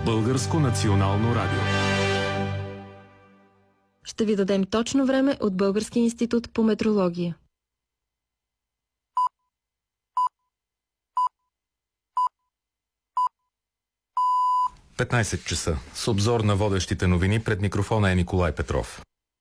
Българско национално радио. Ще ви дадем точно време от Българския институт по метрология. – 15 часа. С обзор на водещите новини пред микрофона е Николай Петров.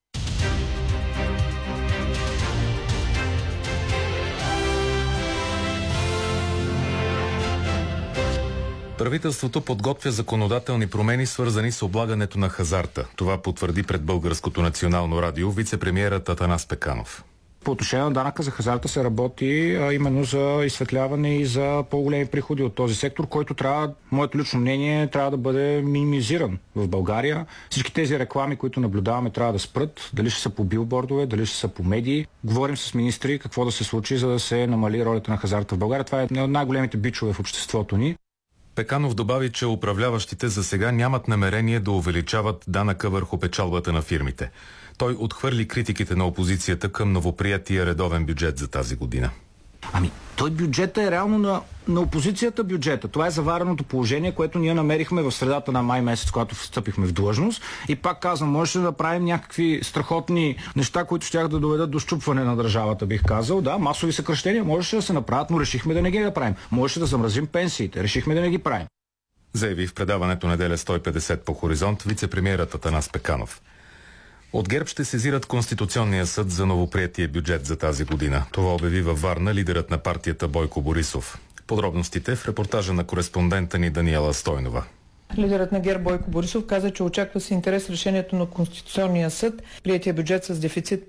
Правителството подготвя законодателни промени, свързани с облагането на хазарта. Това потвърди пред Българското национално радио вице-премиерът Атанас Пеканов. По отношение на данъка за хазарта се работи именно за изсветляване и за по-големи приходи от този сектор, който трябва, моето лично мнение, трябва да бъде минимизиран в България. Всички тези реклами, които наблюдаваме, трябва да спрат. Дали ще са по билбордове, дали ще са по медии. Говорим с министри какво да се случи, за да се намали ролята на хазарта в България. Това е една от най-големите бичове в обществото ни. Пеканов добави, че управляващите за сега нямат намерение да увеличават данъка върху печалбата на фирмите. Той отхвърли критиките на опозицията към новоприятия редовен бюджет за тази година. Той бюджета е реално на опозицията бюджета. Това е завареното положение, което ние намерихме в средата на май месец, когато встъпихме в длъжност. И пак казвам, можеше да правим някакви страхотни неща, които щях да доведат до счупване на държавата, бих казал. Да, масови съкращения можеше да се направят, но решихме да не ги направим. Можеше да замразим пенсиите, решихме да не ги правим. Заяви в предаването Неделя 150 по Хоризонт вице-премиерът Атанас Пеканов. От ГЕРБ ще сезират Конституционния съд за новоприетия бюджет за тази година. Това обяви във Варна лидерът на партията Бойко Борисов. Подробностите в репортажа на кореспондента ни Даниела Стойнова. Лидерът на ГЕРБ Бойко Борисов каза, че очаква с интерес решението на Конституционния съд. Приетия бюджет с дефицит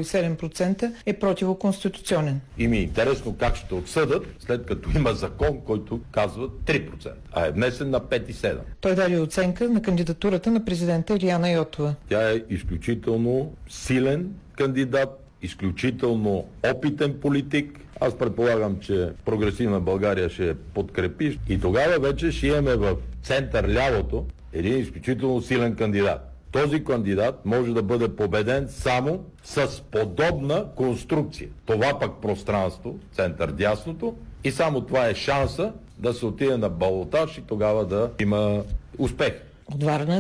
5,7% е противоконституционен. И ми е интересно как ще отсъдат, след като има закон, който казва 3%, а е внесен на 5,7%. Той даде оценка на кандидатурата на президента Илияна Йотова. Тя е изключително силен кандидат, изключително опитен политик. Аз предполагам, че Прогресивна България ще подкрепи и тогава вече ще имаме в център лявото един изключително силен кандидат. Този кандидат може да бъде победен само с подобна конструкция. Това пък пространство, център дясното, и само това е шанса да се отиде на балотаж и тогава да има успех. От Варна